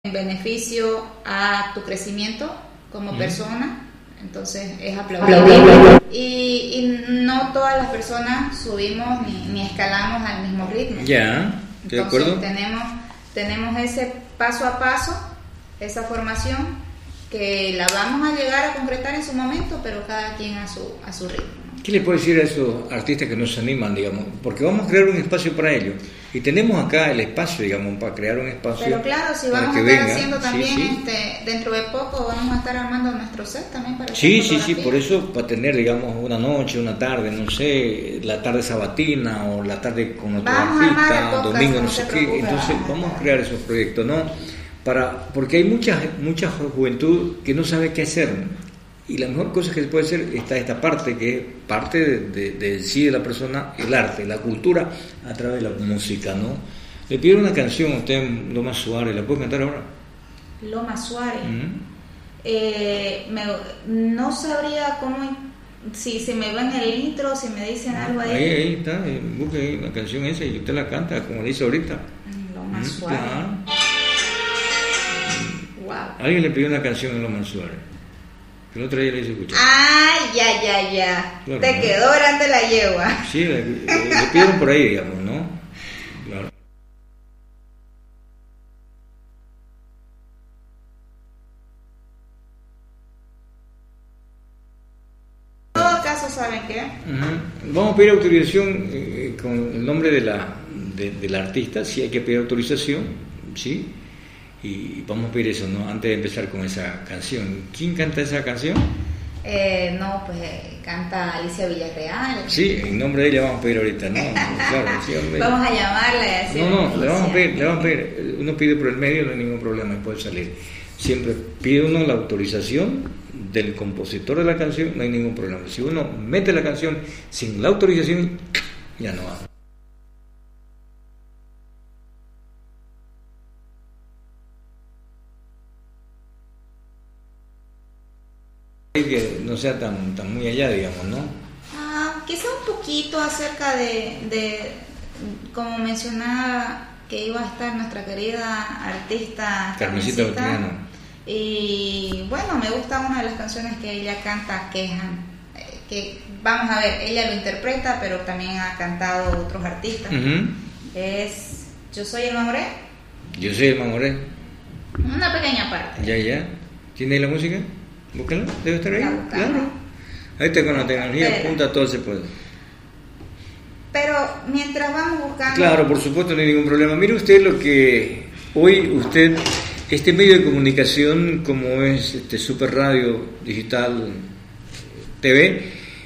en beneficio a tu crecimiento como persona, entonces es aplaudible. Y no todas las personas subimos ni escalamos al mismo ritmo. Ya, ¿de acuerdo? Tenemos ese paso a paso, esa formación que la vamos a llegar a concretar en su momento, pero cada quien a su ritmo. ¿Qué le puedo decir a esos artistas que no se animan, digamos? Porque vamos a crear un espacio para ellos. Y tenemos acá el espacio, digamos, para crear un espacio. Pero claro, si vamos a estar haciendo también, dentro de poco vamos a estar armando nuestro set también para sí, por eso, para tener, digamos, una noche, una tarde, no sé, la tarde sabatina o la tarde con otro artista, domingo, no sé qué. Entonces, vamos a crear esos proyectos, ¿no? Porque hay mucha juventud que no sabe qué hacer. Y la mejor cosa que se puede hacer está esta parte, que es parte de sí de la persona, el arte, la cultura, a través de la música, ¿no? Le pido una canción a usted, Loma Suárez, ¿la puede cantar ahora? Loma Suárez. No sabría cómo, si me ven el intro, si me dicen algo ahí. Ahí está, busque ahí la canción esa y usted la canta, como dice ahorita. Loma Suárez. Claro. Wow. Alguien le pidió una canción a Loma Suárez. Que el otro día le hice escuchar. Ya. Claro, te quedó grande la yegua. Sí, le pidieron por ahí, digamos, ¿no? Claro. En todo caso, ¿saben qué? Vamos a pedir autorización con el nombre del artista, si hay que pedir autorización, ¿sí? Y vamos a pedir eso, ¿no? Antes de empezar con esa canción. ¿Quién canta esa canción? Canta Alicia Villarreal. Sí, en nombre de ella vamos a pedir ahorita, ¿no? Claro, sí, vamos a llamarla y decir. No, le vamos a pedir. Uno pide por el medio, no hay ningún problema, puede salir. Siempre pide uno la autorización del compositor de la canción, no hay ningún problema. Si uno mete la canción sin la autorización, ya no va. Que no sea tan muy allá, digamos, ¿no? Quizá un poquito acerca de como mencionaba que iba a estar nuestra querida artista Carmencita Botignano. Y bueno, me gusta una de las canciones que ella canta, Quejan, que vamos a ver, ella lo interpreta, pero también ha cantado otros artistas. Es Yo soy el Mamoré. Yo soy el Mamoré. Una pequeña parte. Ya. ¿Tiene ahí la música? Búscala, debe estar ahí. Claro. Ahí está, con la tecnología punta todo se puede. Pero mientras vamos buscando. Claro, por supuesto, no hay ningún problema. Mire usted lo que hoy este medio de comunicación como es Super Radio Digital TV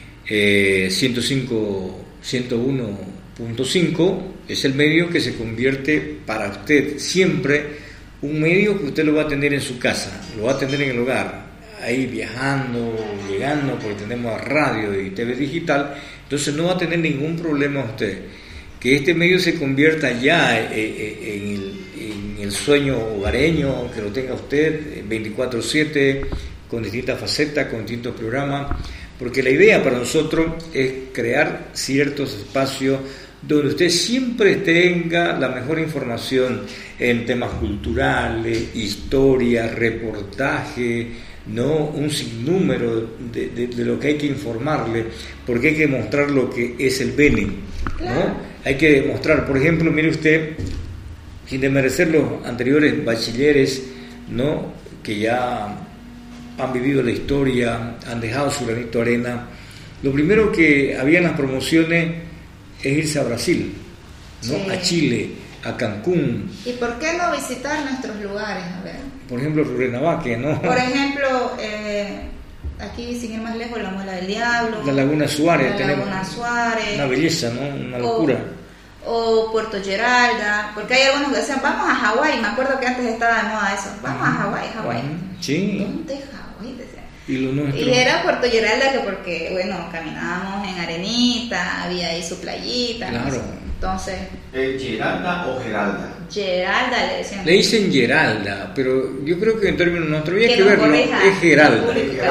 101.5 es el medio que se convierte para usted siempre un medio que usted lo va a tener en su casa, lo va a tener en el hogar, ahí viajando, llegando, porque tenemos radio y TV digital, entonces no va a tener ningún problema usted. Que este medio se convierta ya en el sueño hogareño, que lo tenga usted 24/7, con distintas facetas, con distintos programas, porque la idea para nosotros es crear ciertos espacios donde usted siempre tenga la mejor información en temas culturales, historia, reportaje, no un sinnúmero de lo que hay que informarle, porque hay que mostrar lo que es el Beni, ¿no? Hay que demostrar, por ejemplo, mire usted, sin desmerecer los anteriores bachilleres, ¿no?, que ya han vivido la historia, han dejado su granito de arena. Lo primero que había en las promociones es irse a Brasil, ¿no?, sí, a Chile, a Cancún. ¿Y por qué no visitar nuestros lugares? A ver. Por ejemplo, Rurrenabaque, ¿no? Por ejemplo, aquí, sin ir más lejos, la Muela del Diablo. La Laguna Suárez. Suárez. Una belleza, ¿no? Una locura. O Puerto Geralda, porque hay algunos que decían, vamos a Hawái. Me acuerdo que antes estaba de moda eso. Vamos a Hawái. Sí. ¿Dónde Hawái? Decían. Y era Puerto Geralda, que porque, bueno, caminábamos en arenita, había ahí su playita. Claro. No sé. Entonces. ¿Geralda o Geralda? Geralda le decían. Le dicen Geralda, pero yo creo que en términos nuestros había que verlo. Es Geralda.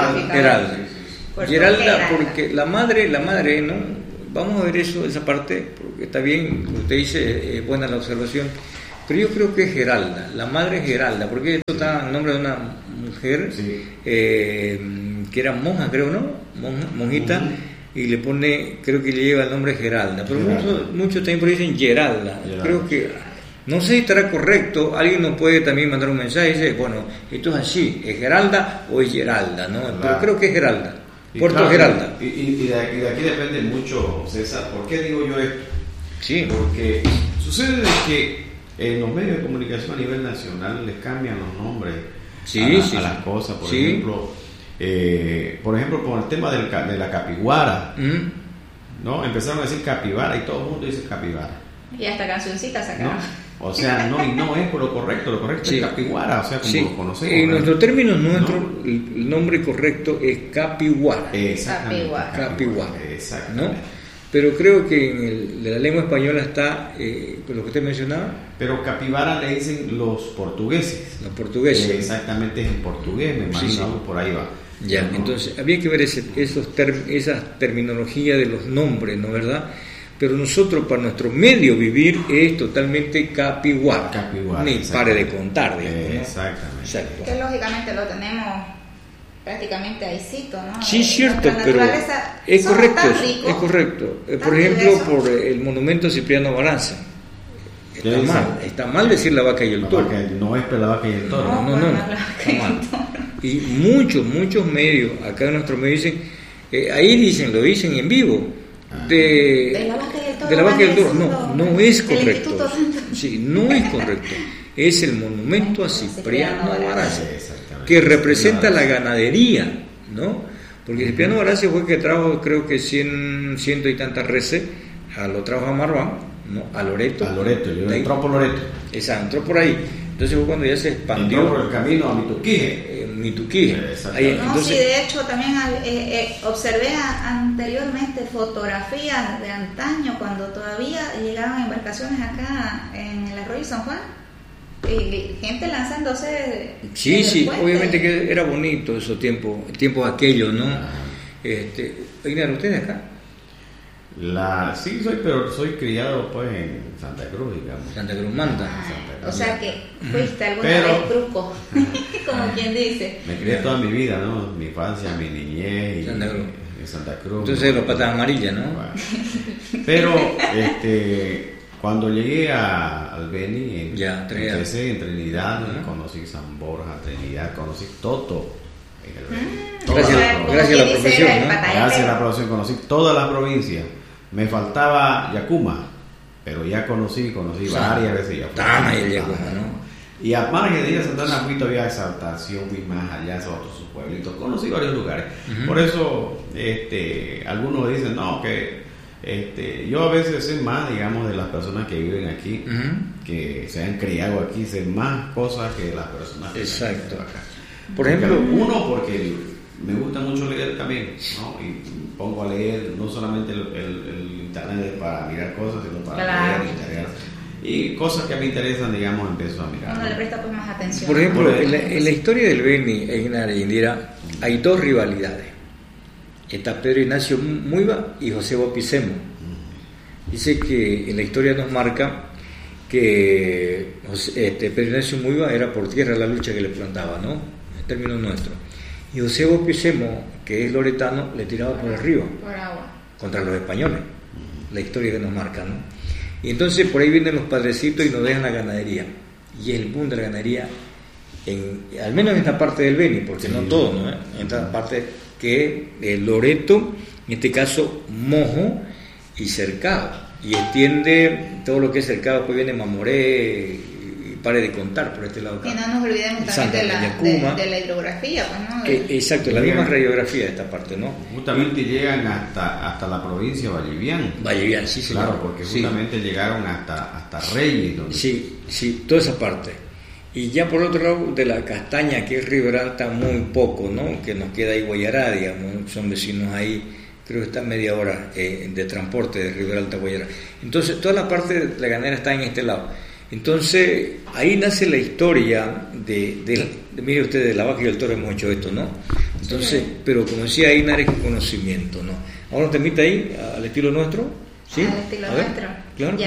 Geralda, porque la madre, ¿no? Vamos a ver esa parte, porque está bien, usted dice, buena la observación. pero yo creo que es Geralda, la madre es Geralda, porque esto está en nombre de una mujer que era monja, creo, ¿no? Monjita, y le pone, creo que le lleva el nombre Geralda, pero muchos también por ahí dicen Geralda. Creo que, no sé si estará correcto, alguien nos puede también mandar un mensaje y dice, bueno, esto es así, ¿es Geralda o es Geralda? ¿No? Claro. Pero creo que es Geralda, Puerto claro, Geralda. Y de aquí depende mucho, César, ¿por qué digo yo esto? Sí. Porque sucede que en los medios de comunicación a nivel nacional les cambian los nombres a las cosas, por ejemplo, por el tema de la capiguara, ¿no? Empezaron a decir capibara y todo el mundo dice capibara. Y hasta cancioncita sacaron. ¿No? O sea, no es por lo correcto es capiguara, o sea, como lo conocemos. En nuestro término nuestro, el nombre correcto es capiguara. Capiguara. Exactamente. ¿No? Pero creo que en la lengua española está lo que usted mencionaba. Pero capibara le dicen los portugueses. Los portugueses. Exactamente, es en portugués, me imagino, por ahí va. Ya, ¿no? Entonces había que ver esa terminología de los nombres, ¿no verdad? Pero nosotros, para nuestro medio vivir, es totalmente capiguara. Ni pare de contar, digamos, ¿no? Exactamente. Exacto. Que lógicamente lo tenemos prácticamente aicito, ¿no? Sí, cierto, pero es correcto. Por ejemplo, por el monumento a Cipriano Baranza. Está mal decir la vaca y el toro. No es la vaca y el toro. No, está mal. Y muchos medios, acá en nuestro medio dicen, ahí lo dicen en vivo, de la vaca y el toro. No es correcto. Sí, no es correcto. Es el monumento a Cipriano Baranza, que representa la ganadería, ¿no? Porque Cipriano Baranza fue el que trajo, creo que ciento y tantas reses, lo trajo a Marván, ¿no? A Loreto. Entró por Loreto. Exacto, entró por ahí. Entonces fue cuando ya se expandió. Entró por el camino a Mituquije. Entonces, sí, de hecho también observé anteriormente fotografías de antaño, cuando todavía llegaban embarcaciones acá en el arroyo San Juan. Y gente lanzándose sí, obviamente que era bonito esos tiempos aquellos, ¿no? ¿Oigan ustedes acá? Sí, soy criado pues en Santa Cruz, digamos. Santa Cruz Manta. O sea que fuiste alguna vez truco, como quien dice. Me crié toda mi vida, ¿no? Mi infancia, mi niñez en Santa Cruz. Entonces los patas amarillas, ¿no? Bueno. Pero cuando llegué al Beni, empecé en Trinidad, conocí San Borja, Trinidad, conocí Toto en el Beni. Gracias a la profesión, ¿no? Gracias a la profesión, conocí todas las provincias. Me faltaba Yacuma, pero ya conocí varias veces Yacuma. ¿No? Y a margen de ella, Santana, fui todavía a Exaltación, fui más allá, a otros pueblitos, conocí varios lugares. Por eso, algunos dicen, no, que yo a veces sé más, digamos, de las personas que viven aquí, que se han criado aquí, sé más cosas que las personas que se han criado acá. Por ejemplo, porque me gusta mucho leer también, ¿no? Y pongo a leer no solamente el internet para mirar cosas, sino para leer, integrar. Y cosas que me interesan, digamos, empiezo a mirar. Uno le presta pues más atención. Por ejemplo, en la historia del Beni, en Indira, hay dos rivalidades. Está Pedro Ignacio Muiva y José Bopicemo. Dice que en la historia nos marca que Pedro Ignacio Muiva era por tierra la lucha que le plantaba, ¿no? En términos nuestros. Y José Bopicemo, que es loretano, le tiraba por el río, por agua, contra los españoles. La historia que nos marca, ¿no? Y entonces por ahí vienen los padrecitos y nos dejan la ganadería. Y es el boom de la ganadería, al menos en esta parte del Beni, porque no todo, ¿no? En esta parte que Loreto, en este caso Mojo y Cercado, y extiende todo lo que es Cercado, pues viene Mamoré y pare de contar por este lado acá. Y no nos olvidemos también de la hidrografía, pues, ¿no? Exacto, la misma radiografía de esta parte, ¿no? Justamente llegan hasta la provincia de Vallivian, sí, señor. Claro, porque justamente llegaron hasta Reyes. Sí, toda esa parte. Y ya por otro lado, de la Castaña, que es Ribera Alta, muy poco, ¿no? Que nos queda ahí Guayará, digamos, son vecinos ahí, creo que está media hora de transporte de Ribera Alta a Guayará. Entonces, toda la parte de la ganadera está en este lado. Entonces, ahí nace la historia mire usted, de la vaca y el toro hemos hecho esto, ¿no? Entonces, sí. Pero como decía Einar, es conocimiento, ¿no? Ahora nos permite ahí, al estilo nuestro, ¿sí? Al estilo nuestro. Claro, ya. Claro.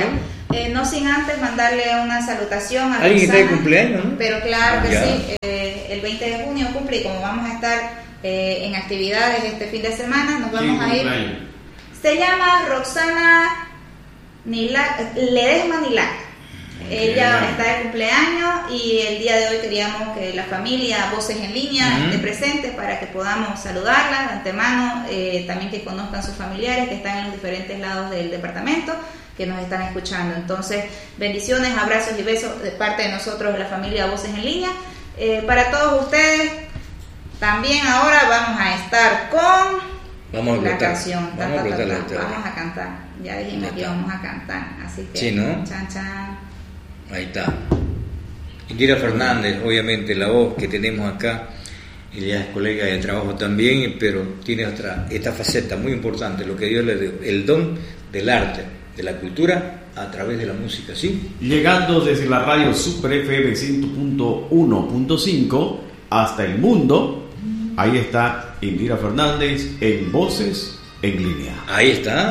No sin antes mandarle una salutación a alguien Roxana, está de cumpleaños, ¿no? Pero claro que ya. sí, el 20 de junio cumple, y como vamos a estar en actividades este fin de semana, nos vamos a ir. Se llama Roxana Ledesma Nilac. Ella está de cumpleaños y el día de hoy queríamos que la familia Voces en Línea esté presente para que podamos saludarla de antemano, también que conozcan sus familiares que están en los diferentes lados del departamento, que nos están escuchando. Entonces, bendiciones, abrazos y besos de parte de nosotros, de la familia Voces en Línea. Para todos ustedes, también ahora vamos a estar con la canción. Vamos a cantar. Ya dijimos que íbamos a cantar, así que sí, ¿no? Chan, chan. Ahí está. Indira Fernández, obviamente, la voz que tenemos acá. Ella es colega de trabajo también, pero tiene esta faceta muy importante, lo que Dios le dio, el don del arte, de la cultura, a través de la música, ¿sí? Llegando desde la radio Super FM 100.1.5 hasta el mundo, ahí está Indira Fernández en Voces en Línea. Ahí está,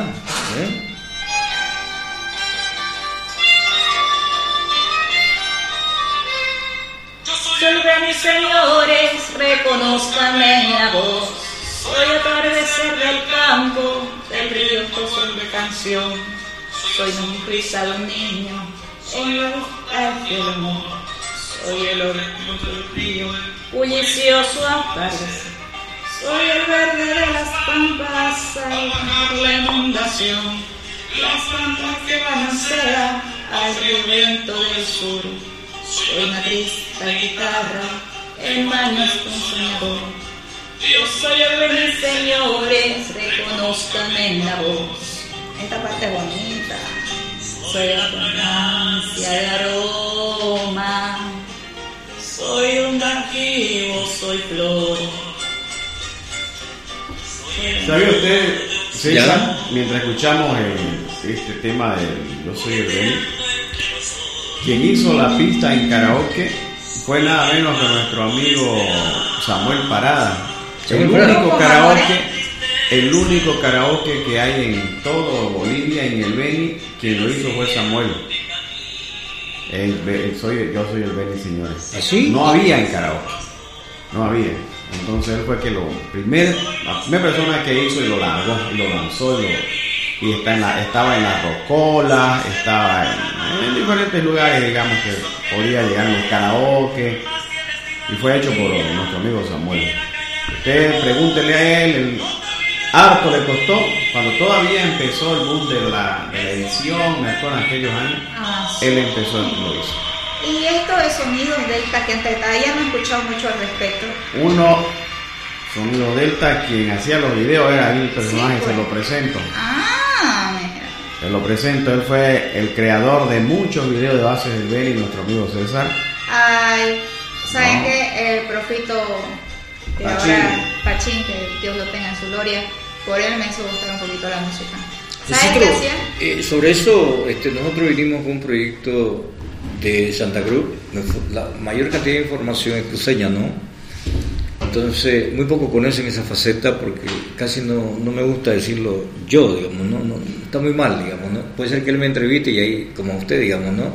Soy de mis señores, reconózcanme la voz. Soy atardecer del campo, del río, soy de canción. Soy un risa de un niño, en la busca del amor. Soy el orgullo del río, bullicioso atardecer. Soy el verde de las pampas, por la inundación. Las pampas que balancean al viento del sur. Soy una triste guitarra, el maestro soñador. Yo soy el de mis señores, reconózcanme en la voz. Esta parte es bonita. Soy abundancia de aroma. Soy un archivo, soy flor. ¿Sabía usted, César, mientras escuchamos este tema de Yo Soy el Rey, quien hizo la pista en karaoke fue nada menos que nuestro amigo Samuel Parada? El único karaoke que hay en todo Bolivia, en el Beni, quien lo hizo fue Samuel. Yo soy el Beni, señores. ¿Así? No había en karaoke, no había. Entonces él fue que la primera persona que hizo y lo largó y lo lanzó y estaba en la rocola, estaba en diferentes lugares, digamos, que podía llegar en los karaoke, y fue hecho por nuestro amigo Samuel. Usted pregúntele a él, harto le costó cuando todavía empezó el boom de la edición, en aquellos años. Él empezó y lo hizo. Y esto de sonidos delta, que antes ya no he escuchado mucho al respecto. Sonido Delta, quien hacía los videos era el personaje, sí, pues. Se lo presento. Mira. Se lo presento, él fue el creador de muchos videos de Bases del Beni, nuestro amigo César. Ay, ¿saben qué? El profito Pachín, que Dios lo tenga en su gloria, por él me hizo gustar un poquito la música. ¿Saben qué hacía? Sobre eso, nosotros vinimos con un proyecto de Santa Cruz, la mayor cantidad de información es cruceña, ¿no? Entonces, muy poco conocen esa faceta porque casi no me gusta decirlo yo, digamos, no está muy mal, digamos, ¿no? Puede ser que él me entreviste y ahí, como usted, digamos, ¿no?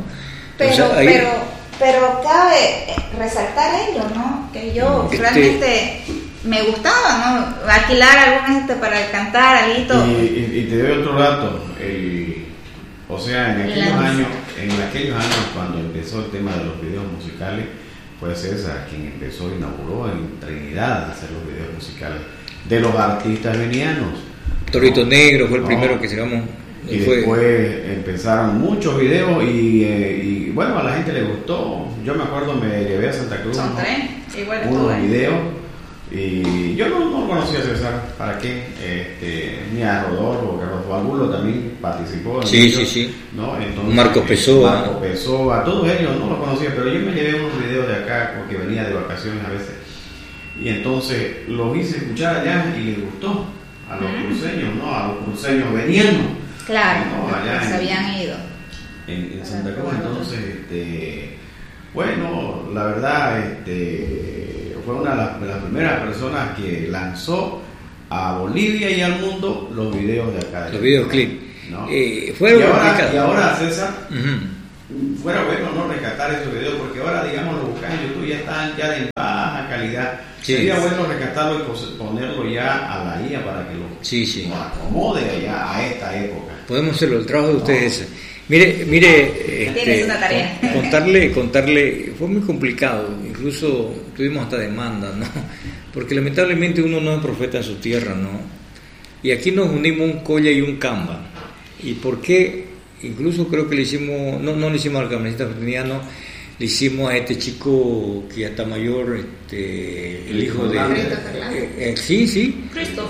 Pero cabe resaltar ello, ¿no? Que yo realmente me gustaba, ¿no? Alquilar algunas para cantar, algo. Y te doy otro dato, o sea, en aquellos años cuando empezó el tema de los videos musicales, fue César quien inauguró en Trinidad hacer los videos musicales de los artistas venianos. Torito Negro fue el primero que llegamos. Y después empezaron muchos videos y bueno, a la gente le gustó. Yo me acuerdo, me llevé a Santa Cruz unos videos y yo no conocía a César, ¿para qué? Ni a Rodolfo, que Rodolfo Angulo también participó. Sí. ¿No? Entonces, Marcos Pessoa, todos ellos no lo conocía, pero yo me llevé unos videos de acá porque venía de vacaciones a veces. Y entonces los hice escuchar allá y les gustó a los cruceños, ¿no? A los cruceños venianos. Claro, ¿no? Allá se habían ido. En Santa Cruz, entonces, bueno, la verdad, fue una de las primeras personas que lanzó a Bolivia y al mundo los videos de acá. Los videoclips. ¿no? Fue y ahora, César, fuera bueno no rescatar esos videos, porque ahora, digamos, los buscan en YouTube ya están ya de baja calidad. Sí. Sería bueno rescatarlo y ponerlo ya a la IA para que lo acomode ya a esta época. Podemos hacerlo, el trabajo de ustedes. Mire, tienes una tarea. Contarle, fue muy complicado, incluso tuvimos hasta demanda, ¿no? Porque lamentablemente uno no es profeta en su tierra, ¿no? Y aquí nos unimos un Colla y un Camba. ¿Y por qué? Incluso creo que le hicimos, no le hicimos al Carmencita Justiniano, le hicimos a este chico que ya está mayor, el hijo de... sí,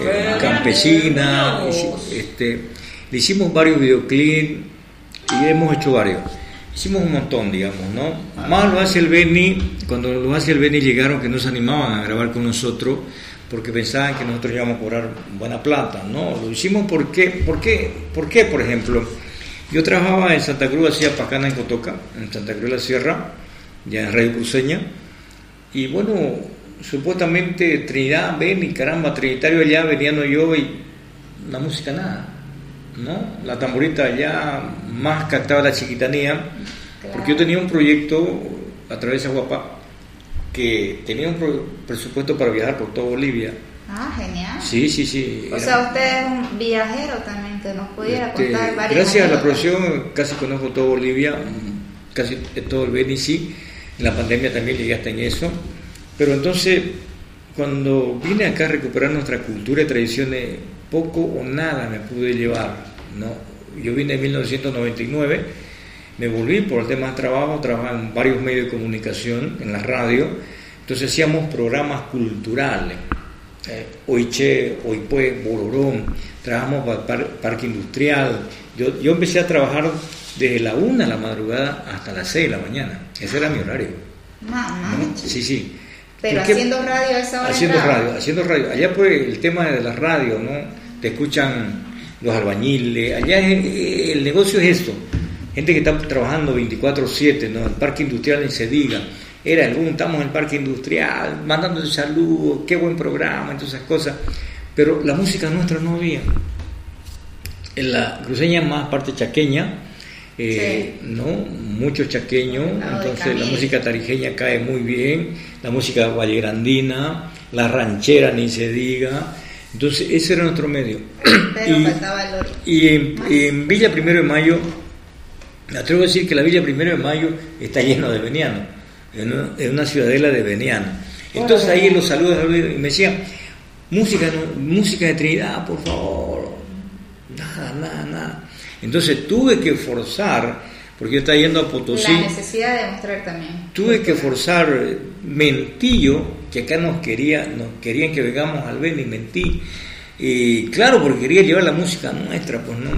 Campesina, le hicimos varios videoclips y hemos hecho varios. Hicimos un montón, digamos, ¿no? Más lo hace el Beni, cuando lo hace el Beni llegaron que no se animaban a grabar con nosotros porque pensaban que nosotros íbamos a cobrar buena plata, ¿no? Lo hicimos porque, ¿por qué? Por ejemplo, yo trabajaba en Santa Cruz, hacía Pacana en Cotoca, en Santa Cruz de la Sierra, ya en Radio Cruceña, y bueno, supuestamente Trinidad, Beni, caramba, Trinitario allá, veniendo yo y la música nada, ¿no? La tamborita allá más captaba la chiquitanía, porque yo tenía un proyecto a través de Aguapá que tenía un presupuesto para viajar por toda Bolivia. Ah, genial. Sí. O sea, usted es un viajero también, que nos pudiera contar varias gracias anécdotas. a la profesión casi conozco toda Bolivia, casi todo el Beni, sí. En la pandemia también llegué hasta en eso. Pero entonces, cuando vine acá a recuperar nuestra cultura y tradiciones, poco o nada me pude llevar, ¿no? Yo vine en 1999, me volví por el tema de trabajo, trabajaba en varios medios de comunicación, en la radio, entonces hacíamos programas culturales, Oiche, Oipue, Bororón, trabajamos para Parque Industrial. Yo empecé a trabajar desde la 1 de la madrugada hasta las 6 de la mañana, ese era mi horario. Mamá, ¿no? Sí. Pero haciendo radio a esa hora. Haciendo radio. Allá pues el tema de la radio, ¿no? Te escuchan los albañiles. Allá el negocio es esto. Gente que está trabajando 24/7, ¿no? El parque industrial ni se diga. Estamos en el parque industrial, mandando saludos, qué buen programa, y todas esas cosas. Pero la música nuestra no había. En la cruceña más parte chaqueña, ¿no? Muchos chaqueños, entonces la música tarijeña cae muy bien, la música vallegrandina, la ranchera ni se diga, entonces ese era nuestro medio. Pero faltaba el oro. Y en Villa Primero de Mayo, me atrevo a decir que la Villa Primero de Mayo está lleno de venianos, es una ciudadela de venianos. Entonces ahí en los saludos y me decían, música de Trinidad, por favor, nada. Entonces tuve que forzar, porque yo estaba yendo a Potosí. La necesidad de demostrar también. Tuve que forzar, Mentillo, que acá nos querían que vengamos al Beni, mentí. Y claro, porque quería llevar la música nuestra, pues no.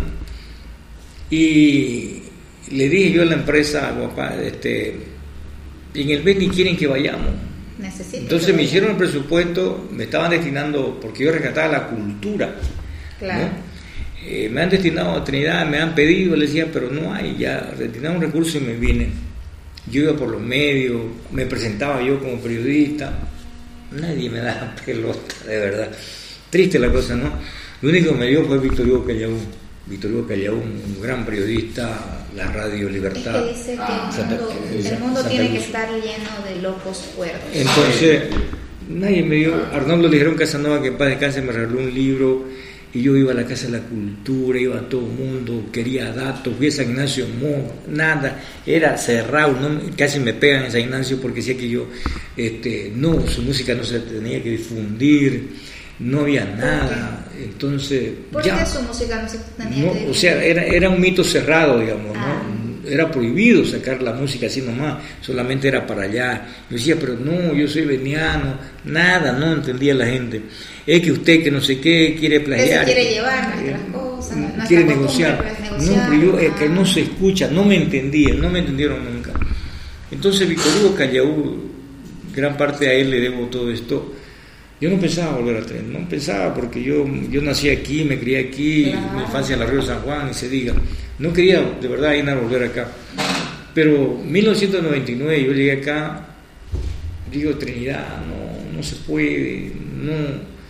Y le dije yo a la empresa, guapa, en el Beni quieren que vayamos. Entonces me hicieron el presupuesto, me estaban destinando, porque yo rescataba la cultura. Claro. ¿no? Me han destinado a Trinidad, me han pedido, les decía, pero no hay, ya retiraron un recurso y me vine. Yo iba por los medios, me presentaba yo como periodista, nadie me daba pelota, de verdad. Triste la cosa, ¿no? Lo único que me dio fue Víctor Hugo Callaú, un gran periodista, la Radio Libertad. Es que dice que el mundo tiene que estar lleno de locos cuerdos. Entonces, nadie me dio. Arnoldo Ligerón Casanova, que en paz descanse, me regaló un libro. Y yo iba a la Casa de la Cultura, iba a todo el mundo, quería datos, fui a San Ignacio, nada, era cerrado, casi me pegan en San Ignacio porque decía que yo, su música no se tenía que difundir, no había nada, entonces... ¿Por qué su música no se tenía que difundir? O sea, era un mito cerrado, digamos, ¿no? Era prohibido sacar la música así nomás, solamente era para allá. Yo decía, pero no, yo soy veniano, nada, no entendía la gente. Es que usted que no sé qué quiere plagiar, quiere llevar nuestras cosas, nuestra quiere negociar. No, pero yo, es que no se escucha, no me entendieron nunca. Entonces Víctor Hugo Callaú, gran parte a él le debo todo esto. Yo no pensaba volver al tren, no pensaba, porque yo nací aquí, me crié aquí, mi infancia en la Río San Juan, y se diga. No quería de verdad ir a volver acá. Pero en 1999 yo llegué acá, digo, Trinidad, no se puede, no.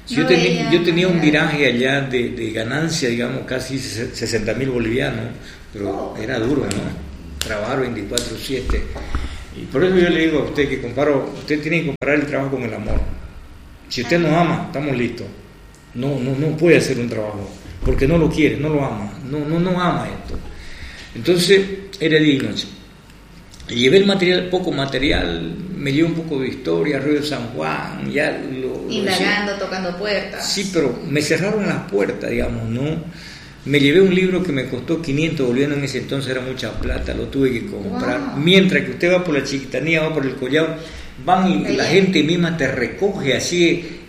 yo tenía un viraje allá de ganancia, digamos, casi 60.000 bolivianos, pero era duro, ¿no? Trabajar 24/7. Y por eso yo le digo a usted que usted tiene que comparar el trabajo con el amor. Si usted nos ama, estamos listos. No puede hacer un trabajo, porque no lo quiere, no lo ama, no ama esto. Entonces, era día y noche. Llevé el poco material, me llevé un poco de historia, Río de San Juan, indagando, tocando puertas. Sí, pero me cerraron las puertas, digamos, ¿no? Me llevé un libro que me costó 500 bolivianos, en ese entonces era mucha plata, lo tuve que comprar. Wow. Mientras que usted va por la Chiquitanía, va por el Collado, van y la gente misma te recoge así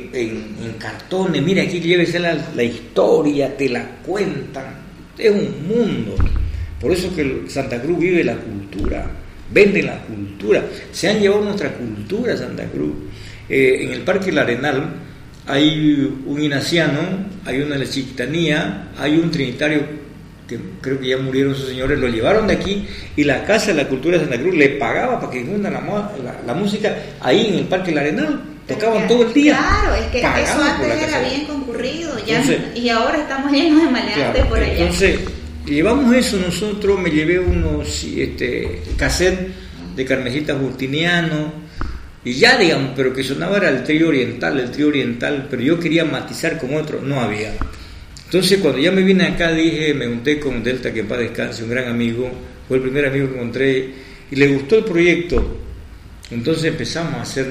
en cartones. Mira, aquí llévese la historia, te la cuentan. Es un mundo. Por eso que Santa Cruz vive la cultura, vende la cultura. Se han llevado nuestra cultura a Santa Cruz. En el Parque El Arenal hay un ignaciano, hay una de la Chiquitanía, hay un trinitario que creo que ya murieron sus señores, lo llevaron de aquí y la Casa de la Cultura de Santa Cruz le pagaba para que difunda la música ahí en el Parque El Arenal. Tocaban todo el día. Claro, es que eso antes era bien concurrido ya, y ahora estamos llenos de maleantes por allá. Entonces, llevamos eso nosotros. Me llevé unos cassettes de Carmencita Justiniano y ya, digamos, pero que sonaba era el trío oriental, pero yo quería matizar con otro, no había. Entonces cuando ya me vine acá me junté con Delta, que en paz descanse, un gran amigo, fue el primer amigo que encontré y le gustó el proyecto. Entonces empezamos a hacer,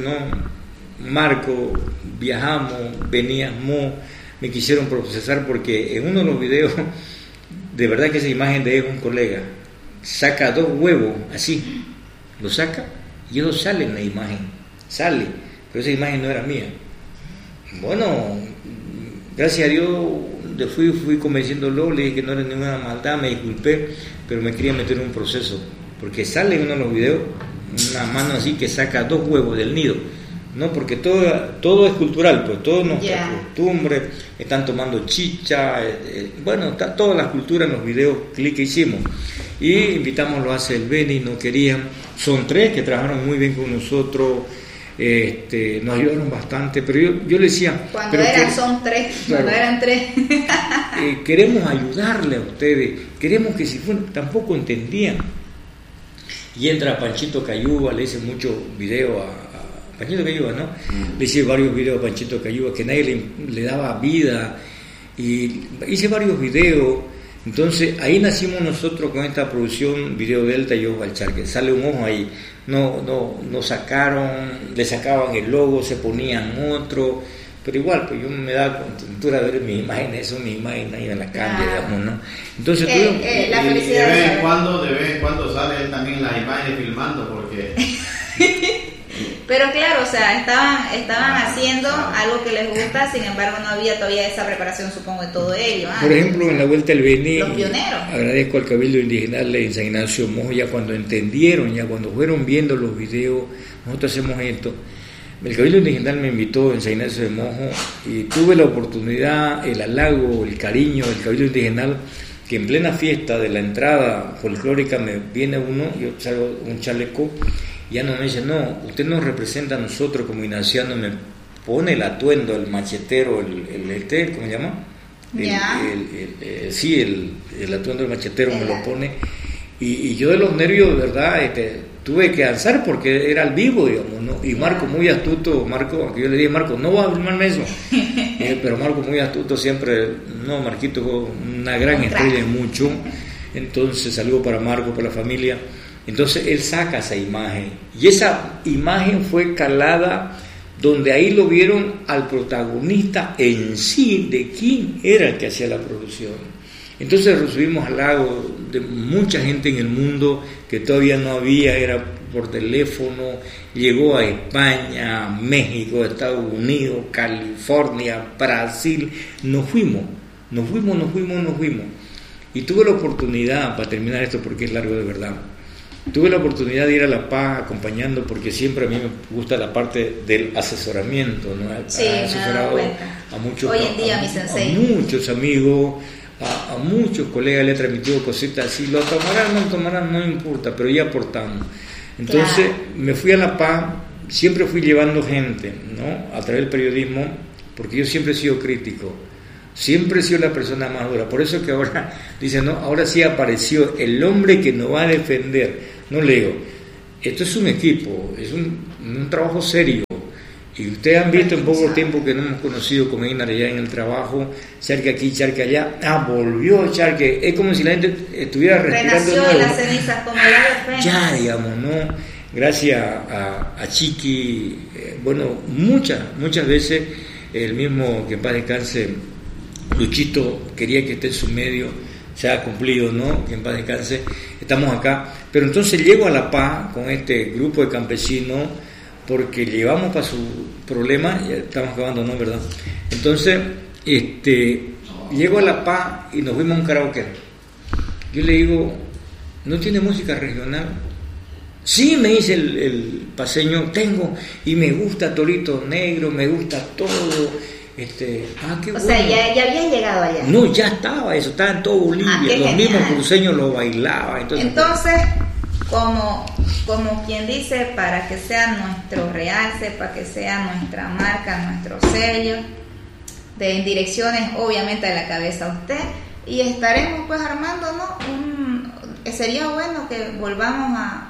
Marco, viajamos, veníamos, me quisieron procesar porque en uno de los videos, de verdad que esa imagen de él, un colega, saca 2 huevos, así, lo saca y eso sale en la imagen, pero esa imagen no era mía. Bueno, gracias a Dios fui convenciéndolo, le dije que no era ninguna maldad, me disculpé, pero me quería meter en un proceso, porque sale en uno de los videos una mano así que saca 2 huevos del nido. No, porque todo es cultural, pues todo nuestra costumbre, están tomando chicha, bueno, está todas las culturas en los videos que hicimos. Y invitamos, lo hace el Beni, no querían, son 3 que trabajaron muy bien con nosotros, nos ayudaron bastante, pero yo le decía... Son 3, cuando eran 3. Queremos ayudarle a ustedes, queremos que si fueran, tampoco entendían. Y entra Panchito Cayuba, le hice muchos videos a Panchito Cayuba, ¿no? Le hice varios videos a Panchito Cayuba que nadie le daba vida y hice varios videos. Entonces ahí nacimos nosotros con esta producción Video Delta y Ojo al Charque. Sale un ojo ahí, nos sacaron, le sacaban el logo, se ponían otro, pero igual pues yo me daba contentura de ver mis imágenes, ahí en la calle, digamos, ¿no? Entonces la felicidad de vez en cuando salen también las imágenes filmando porque pero claro, o sea, estaban haciendo algo que les gusta, sin embargo no había todavía esa preparación, supongo, de todo ello. Por ejemplo, en la Vuelta al Beni, los pioneros. Agradezco al Cabildo Indigenal de San Ignacio de Mojo, ya cuando entendieron, ya cuando fueron viendo los videos, nosotros hacemos esto. El Cabildo Indigenal me invitó en San Ignacio de Mojo y tuve la oportunidad, el halago, el cariño del Cabildo Indigenal, que en plena fiesta de la entrada folclórica me viene uno, yo salgo un chaleco, ya no me dice, no, usted nos representa a nosotros como ignacianos, me pone el atuendo, el machetero, ¿cómo se llama? El atuendo del machetero me lo pone, y yo de los nervios, de verdad, tuve que alzar porque era al vivo, digamos, ¿no? Y Marco, muy astuto, aunque yo le dije, Marco, no vas a filmarme eso, pero Marco, muy astuto, siempre, no, Marquito fue una gran estrella en mucho, entonces saludo para Marco, para la familia. Entonces él saca esa imagen y esa imagen fue calada donde ahí lo vieron al protagonista en sí de quién era el que hacía la producción. Entonces recibimos halagos de mucha gente en el mundo que todavía no había, era por teléfono, llegó a España, México, Estados Unidos, California, Brasil, nos fuimos. Y tuve la oportunidad, para terminar esto porque es largo de verdad, tuve la oportunidad de ir a La Paz acompañando, porque siempre a mí me gusta la parte del asesoramiento, ¿no? Sí, he asesorado a muchos, hoy en día, mi sensei, a muchos amigos, a muchos colegas le he transmitido cositas, si lo tomarán, no importa, pero ya aportamos. Entonces me fui a La Paz, siempre fui llevando gente, ¿no? A través del periodismo, porque yo siempre he sido crítico, siempre he sido la persona más dura. Por eso que ahora dicen, no, ahora sí apareció el hombre que nos va a defender. No le digo, esto es un equipo, es un trabajo serio. Y ustedes han visto en poco tiempo que nos hemos conocido con Einar allá en el trabajo, Charque aquí, Charque allá. Volvió Charque. Es como si la gente estuviera respirando de nuevo. Renació de las cenizas como la ya, digamos, ¿no? Gracias a Chiqui, bueno, muchas veces el mismo, que en paz descanse, Luchito, quería que esté en su medio, se ha cumplido, ¿no? Que en paz descanse, estamos acá. Pero entonces llego a La Paz con este grupo de campesinos, porque llevamos para su problema, ya estamos acabando, ¿no? ¿Verdad? Entonces, llego a La Paz y nos fuimos a un karaoke. Yo le digo, ¿no tiene música regional? Sí, me dice el paseño, tengo, y me gusta Torito Negro, me gusta todo. Qué o sea, ya habían llegado allá. No, ya estaba eso, estaba en todo Bolivia, los mismos cruceños lo bailaban. Entonces como quien dice, para que sea nuestro realce, para que sea nuestra marca, nuestro sello, en direcciones obviamente a la cabeza usted, y estaremos pues armando, ¿no? Sería bueno que volvamos a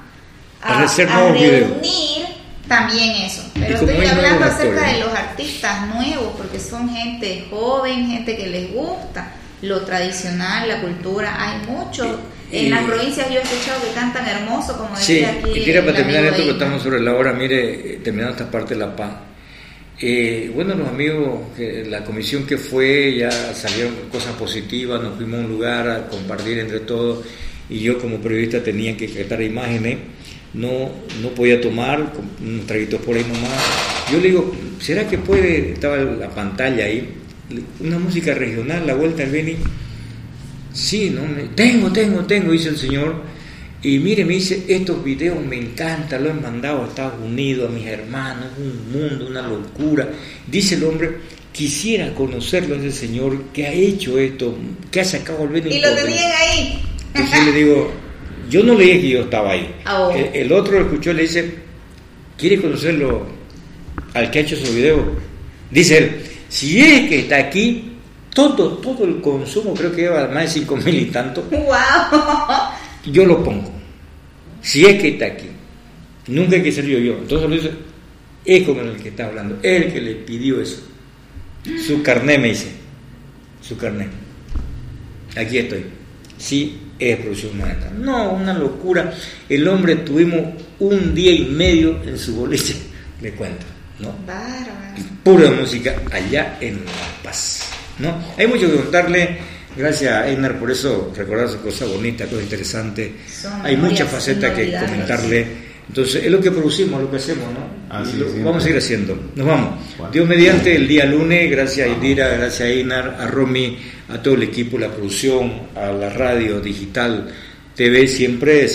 reunir también eso, pero estoy hablando acerca de los artistas nuevos, porque son gente joven, gente que les gusta lo tradicional, la cultura. Hay muchos en las provincias, yo he escuchado que cantan hermoso, como decía aquí. Y quiero para terminar esto, que estamos sobre la hora, mire, terminando esta parte de La Paz. Bueno, los amigos, la comisión que fue, ya salieron cosas positivas, nos fuimos a un lugar a compartir entre todos, y yo como periodista tenía que captar imágenes. No podía tomar unos traguitos por ahí nomás. Yo le digo, ¿será que puede? Estaba la pantalla ahí, una música regional, la vuelta al Beni. Sí, no, tengo, dice el señor. Y mire, me dice, estos videos me encantan, los he mandado a Estados Unidos, a mis hermanos, un mundo, una locura. Dice el hombre, quisiera conocerlo, ese señor que ha hecho esto, que ha sacado el Beni. Y lo tenían ahí. Entonces yo le digo, yo no le dije que yo estaba ahí. El otro lo escuchó y le dice, ¿quiere conocerlo al que ha hecho su video? Dice él, si es que está aquí, todo el consumo, creo que lleva más de 5.000 y tanto. ¡Wow! Yo lo pongo. Si es que está aquí. Nunca hay que ser yo. Entonces lo dice, es con el que está hablando, el que le pidió eso. Su carné, me dice. Su carné. Aquí estoy. Sí, es producción maestra. No, una locura. El hombre tuvimos 1 día y medio en su boliche, le cuento, ¿no? Bárbaro. Pura música allá en La Paz, ¿no? Hay mucho que contarle. Gracias a Einar por eso, recordar sus cosas bonitas, cosas interesantes. Hay muchas facetas que comentarle. Entonces, es lo que producimos, lo que hacemos, ¿no? Vamos a seguir haciendo. Nos vamos. Bueno. Dios mediante, el día lunes. Gracias a Indira, gracias a Einar, a Romy, a todo el equipo, la producción, a la radio digital, TV siempre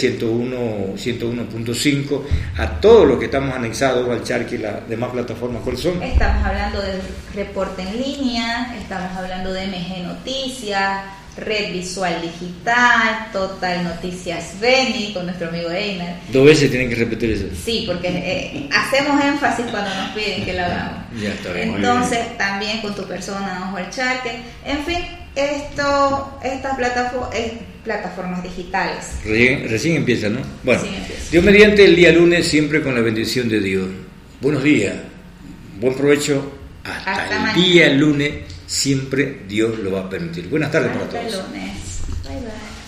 101.5, a todos los que estamos anexados al Charque y las demás plataformas. ¿Cuáles son? Estamos hablando de Reporte en Línea, estamos hablando de MG Noticias, Red Visual Digital, Total Noticias Beni, con nuestro amigo Einar. 2 veces tienen que repetir eso. Sí, porque hacemos énfasis cuando nos piden que lo hagamos. Ya está bien. Entonces, también con tu persona, Ojo al Charque. En fin, estas plataformas digitales. Recién empieza, ¿no? Bueno, empieza. Dios mediante, el día lunes, siempre con la bendición de Dios. Buenos días, buen provecho. Hasta el día lunes, siempre Dios lo va a permitir. Buenas tardes para todos. Hasta el lunes. Bye bye.